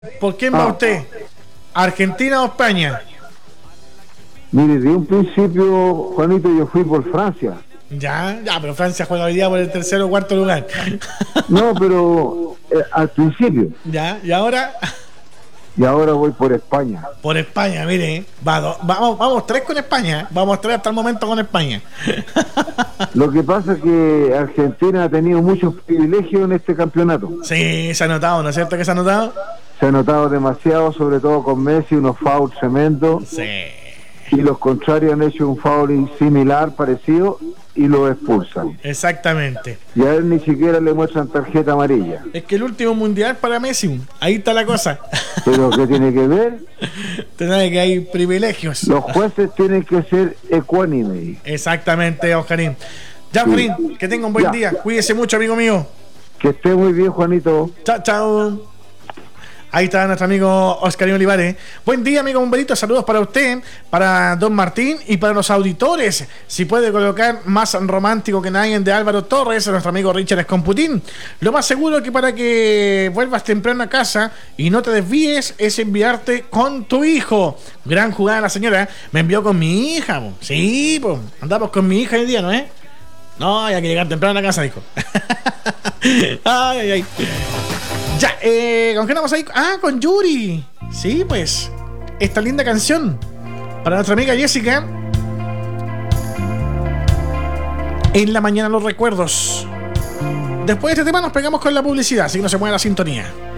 ¿Por quién va usted? ¿Argentina o España? Mire, de un principio, Juanito, yo fui por Francia. Ya, pero Francia juega hoy día por el tercer o cuarto lugar. No, pero al principio. Ya, y ahora Y ahora voy por España. por España, mire, vamos tres con España, vamos tres hasta el momento con España. Lo que pasa es que Argentina ha tenido muchos privilegios en este campeonato. Sí, se ha notado, ¿no es cierto que se ha notado? Se ha notado demasiado, sobre todo con Messi, unos fouls tremendos. Sí. Y los contrarios han hecho un foul similar, parecido, y lo expulsan. Exactamente. Y a él ni siquiera le muestran tarjeta amarilla. Es que el último mundial para Messi, ahí está la cosa. ¿Pero qué tiene que ver? Usted sabe que hay privilegios. Los jueces tienen que ser ecuánimes. Exactamente, Oscarín. Ya, Oscarín, que tenga un buen día. Cuídese mucho, amigo mío. Que esté muy bien, Juanito. Chao, chao. Ahí está nuestro amigo Oscarín Olivares. Buen día, amigo Bomberito. Saludos para usted, para Don Martín y para los auditores. Si puede colocar Más romántico que nadie de Álvaro Torres, nuestro amigo Richard Escomputín. Lo más seguro que para que vuelvas temprano a casa y no te desvíes es enviarte con tu hijo. Gran jugada la señora. Me envió con mi hija. Po. Sí, pues andamos con mi hija hoy día, ¿no es? No, hay que llegar temprano a casa, dijo. Ay. Ya, ¿con qué vamos ahí? Ah, con Yuri. Sí, pues, esta linda canción para nuestra amiga Jessica. En la mañana los recuerdos. Después de este tema nos pegamos con la publicidad, así que no se mueve la sintonía.